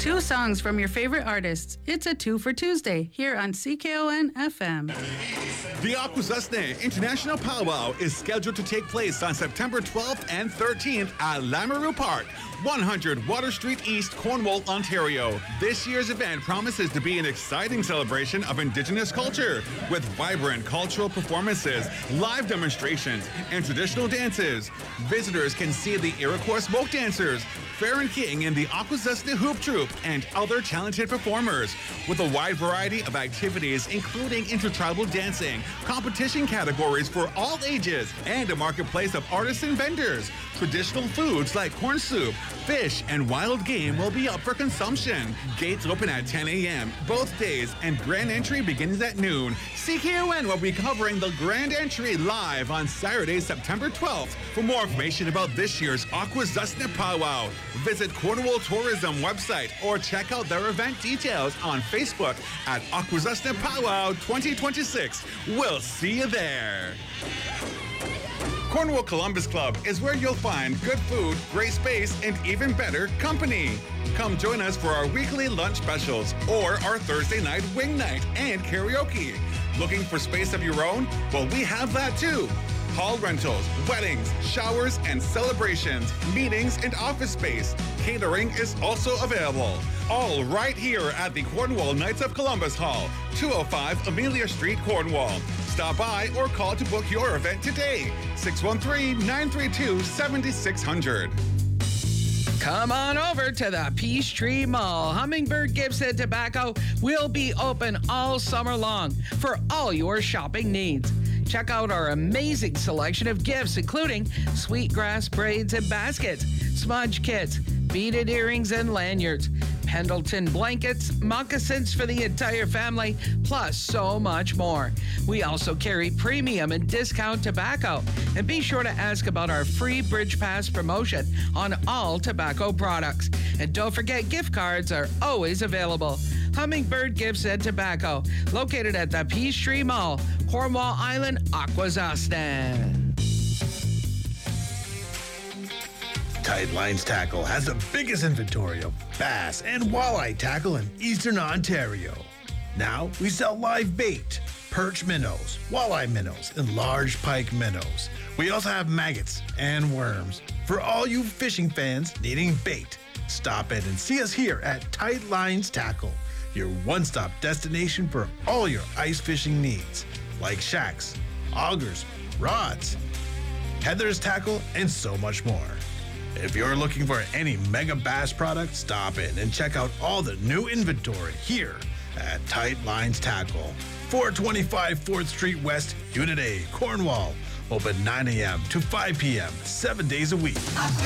Two songs from your favorite artists. It's a 2 for Tuesday here on CKON FM. The Akwesasne International Powwow is scheduled to take place on September 12th and 13th at Lamoureux Park, 100 Water Street East, Cornwall, Ontario. This year's event promises to be an exciting celebration of Indigenous culture with vibrant cultural performances, live demonstrations, and traditional dances. Visitors can see the Iroquois smoke dancers, Farron King and the Akwesasne Hoop Troupe, and other talented performers, with a wide variety of activities including intertribal dancing, competition categories for all ages, and a marketplace of artisan vendors. Traditional foods like corn soup, fish, and wild game will be up for consumption. Gates open at 10 a.m. both days, and grand entry begins at noon. CKON will be covering the grand entry live on Saturday, September 12th. For more information about this year's Akwesasne Powwow, visit Cornwall Tourism website or check out their event details on Facebook at Akwesasne Powwow 2026. We'll see you there. Cornwall Columbus Club is where you'll find good food, great space, and even better company. Come join us for our weekly lunch specials or our Thursday night wing night and karaoke. Looking for space of your own? Well, we have that too. Hall rentals, weddings, showers, and celebrations, meetings, and office space. Catering is also available. All right here at the Cornwall Knights of Columbus Hall, 205 Amelia Street, Cornwall. Stop by or call to book your event today. 613-932-7600. Come on over to the Peachtree Mall. Hummingbird Gibson Tobacco will be open all summer long for all your shopping needs. Check out our amazing selection of gifts, including sweetgrass braids and baskets, smudge kits, beaded earrings and lanyards, Pendleton blankets, moccasins for the entire family, plus so much more. We also carry premium and discount tobacco. And be sure to ask about our free Bridge Pass promotion on all tobacco products. And don't forget, gift cards are always available. Hummingbird Gifts and Tobacco, located at the Peachtree Mall, Cornwall Island, Akwesasne. Tight Lines Tackle has the biggest inventory of bass and walleye tackle in Eastern Ontario. Now we sell live bait, perch minnows, walleye minnows, and large pike minnows. We also have maggots and worms. For all you fishing fans needing bait, stop in and see us here at Tight Lines Tackle, your one-stop destination for all your ice fishing needs, like shacks, augers, rods, Heather's tackle, and so much more. If you're looking for any Mega Bass product, stop in and check out all the new inventory here at Tight Lines Tackle, 425 4th Street West, Unit A, Cornwall. Open 9 a.m. to 5 p.m., 7 days a week.